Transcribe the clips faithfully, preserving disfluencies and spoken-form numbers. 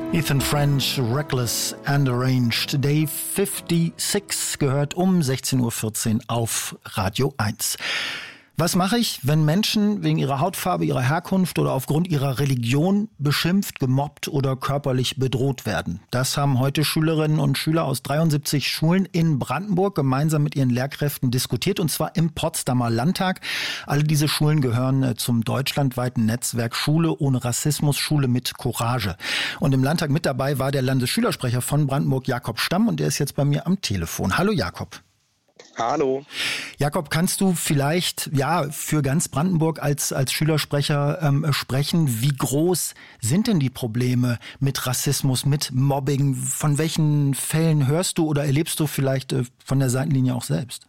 Ethan French, Reckless and Arranged. Day fünfundfünfzig gehört um sechzehn Uhr vierzehn auf Radio eins. Was mache ich, wenn Menschen wegen ihrer Hautfarbe, ihrer Herkunft oder aufgrund ihrer Religion beschimpft, gemobbt oder körperlich bedroht werden? Das haben heute Schülerinnen und Schüler aus dreiundsiebzig Schulen in Brandenburg gemeinsam mit ihren Lehrkräften diskutiert, und zwar im Potsdamer Landtag. Alle diese Schulen gehören zum deutschlandweiten Netzwerk Schule ohne Rassismus, Schule mit Courage. Und im Landtag mit dabei war der Landesschülersprecher von Brandenburg, Jakob Stamm, und der ist jetzt bei mir am Telefon. Hallo Jakob. Hallo. Jakob, kannst du vielleicht ja für ganz Brandenburg als, als Schülersprecher ähm, sprechen? Wie groß sind denn die Probleme mit Rassismus, mit Mobbing? Von welchen Fällen hörst du oder erlebst du vielleicht äh, von der Seitenlinie auch selbst?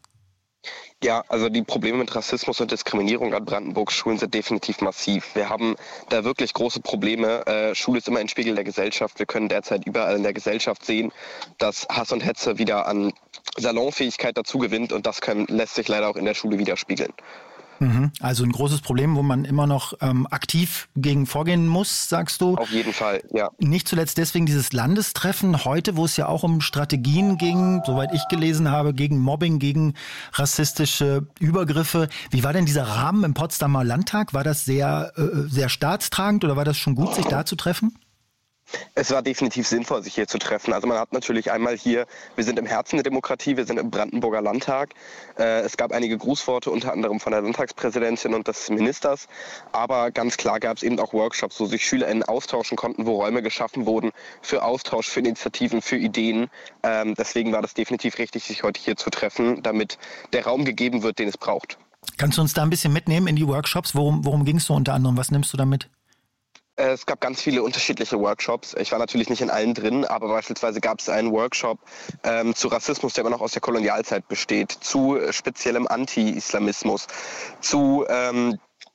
Ja, also die Probleme mit Rassismus und Diskriminierung an Brandenburgs Schulen sind definitiv massiv. Wir haben da wirklich große Probleme. Äh, Schule ist immer ein Spiegel der Gesellschaft. Wir können derzeit überall in der Gesellschaft sehen, dass Hass und Hetze wieder an Salonfähigkeit dazu gewinnt, und das können, lässt sich leider auch in der Schule widerspiegeln. Also ein großes Problem, wo man immer noch ähm, aktiv gegen vorgehen muss, sagst du? Auf jeden Fall, ja. Nicht zuletzt deswegen dieses Landestreffen heute, wo es ja auch um Strategien ging, soweit ich gelesen habe, gegen Mobbing, gegen rassistische Übergriffe. Wie war denn dieser Rahmen im Potsdamer Landtag? War das sehr, äh, sehr staatstragend oder war das schon gut, sich da zu treffen? Es war definitiv sinnvoll, sich hier zu treffen. Also man hat natürlich einmal hier, wir sind im Herzen der Demokratie, wir sind im Brandenburger Landtag. Äh, es gab einige Grußworte, unter anderem von der Landtagspräsidentin und des Ministers. Aber ganz klar gab es eben auch Workshops, wo sich SchülerInnen austauschen konnten, wo Räume geschaffen wurden für Austausch, für Initiativen, für Ideen. Ähm, deswegen war das definitiv richtig, sich heute hier zu treffen, damit der Raum gegeben wird, den es braucht. Kannst du uns da ein bisschen mitnehmen in die Workshops? Worum, worum ging es so unter anderem? Was nimmst du da mit? Es gab ganz viele unterschiedliche Workshops. Ich war natürlich nicht in allen drin, aber beispielsweise gab es einen Workshop ähm, zu Rassismus, der immer noch aus der Kolonialzeit besteht, zu speziellem Anti-Islamismus, zu, ähm,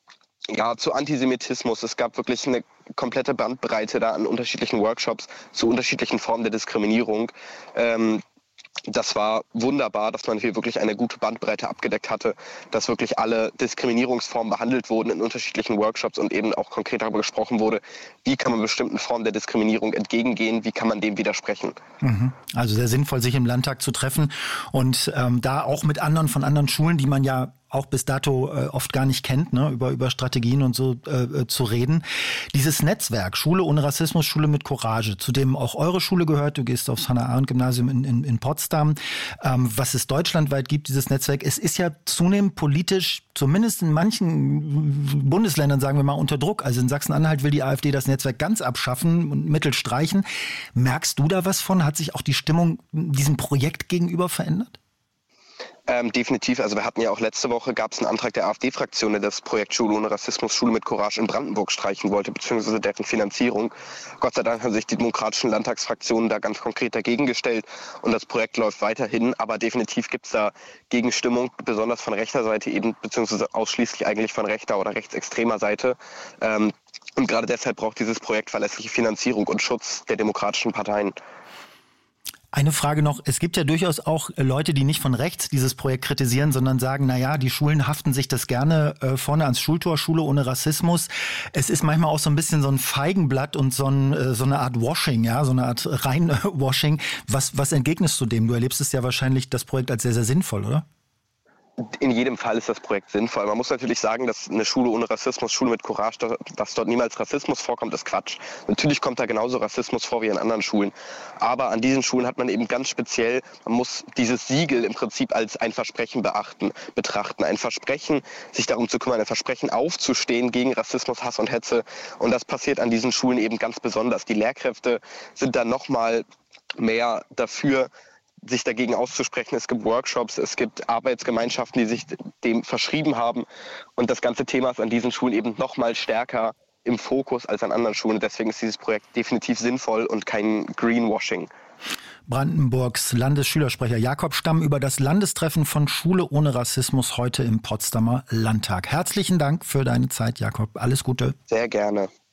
ja, zu Antisemitismus. Es gab wirklich eine komplette Bandbreite da an unterschiedlichen Workshops zu unterschiedlichen Formen der Diskriminierung. Ähm, Das war wunderbar, dass man hier wirklich eine gute Bandbreite abgedeckt hatte, dass wirklich alle Diskriminierungsformen behandelt wurden in unterschiedlichen Workshops und eben auch konkret darüber gesprochen wurde, wie kann man bestimmten Formen der Diskriminierung entgegengehen, wie kann man dem widersprechen. Also sehr sinnvoll, sich im Landtag zu treffen und ähm, da auch mit anderen von anderen Schulen, die man ja auch bis dato äh, oft gar nicht kennt, ne, über, über Strategien und so äh, zu reden. Dieses Netzwerk, Schule ohne Rassismus, Schule mit Courage, zu dem auch eure Schule gehört, du gehst aufs Hannah-Arendt-Gymnasium in, in, in Potsdam, ähm, was es deutschlandweit gibt, dieses Netzwerk, es ist ja zunehmend politisch, zumindest in manchen Bundesländern, sagen wir mal, unter Druck. Also in Sachsen-Anhalt will die AfD das Netzwerk ganz abschaffen und Mittel streichen. Merkst du da was von? Hat sich auch die Stimmung diesem Projekt gegenüber verändert? Ähm, definitiv. Also wir hatten ja auch letzte Woche, gab es einen Antrag der AfD-Fraktion, der das Projekt Schule ohne Rassismus, Schule mit Courage in Brandenburg streichen wollte, beziehungsweise deren Finanzierung. Gott sei Dank haben sich die demokratischen Landtagsfraktionen da ganz konkret dagegen gestellt und das Projekt läuft weiterhin. Aber definitiv gibt es da Gegenstimmung, besonders von rechter Seite eben, beziehungsweise ausschließlich eigentlich von rechter oder rechtsextremer Seite. Ähm, und gerade deshalb braucht dieses Projekt verlässliche Finanzierung und Schutz der demokratischen Parteien. Eine Frage noch, es gibt ja durchaus auch Leute, die nicht von rechts dieses Projekt kritisieren, sondern sagen, na ja, die Schulen haften sich das gerne äh, vorne ans Schultor, Schule ohne Rassismus. Es ist manchmal auch so ein bisschen so ein Feigenblatt und so, ein, äh, so eine Art Washing, ja, so eine Art Reinwashing. Was, was entgegnest du dem? Du erlebst es ja wahrscheinlich, das Projekt als sehr, sehr sinnvoll, oder? In jedem Fall ist das Projekt sinnvoll. Man muss natürlich sagen, dass eine Schule ohne Rassismus, Schule mit Courage, dass dort niemals Rassismus vorkommt, ist Quatsch. Natürlich kommt da genauso Rassismus vor wie in anderen Schulen. Aber an diesen Schulen hat man eben ganz speziell, man muss dieses Siegel im Prinzip als ein Versprechen beachten, betrachten. Ein Versprechen, sich darum zu kümmern, ein Versprechen aufzustehen gegen Rassismus, Hass und Hetze. Und das passiert an diesen Schulen eben ganz besonders. Die Lehrkräfte sind da nochmal mehr dafür, sich dagegen auszusprechen. Es gibt Workshops, es gibt Arbeitsgemeinschaften, die sich dem verschrieben haben. Und das ganze Thema ist an diesen Schulen eben noch mal stärker im Fokus als an anderen Schulen. Deswegen ist dieses Projekt definitiv sinnvoll und kein Greenwashing. Brandenburgs Landesschülersprecher Jakob Stamm über das Landestreffen von Schule ohne Rassismus heute im Potsdamer Landtag. Herzlichen Dank für deine Zeit, Jakob. Alles Gute. Sehr gerne.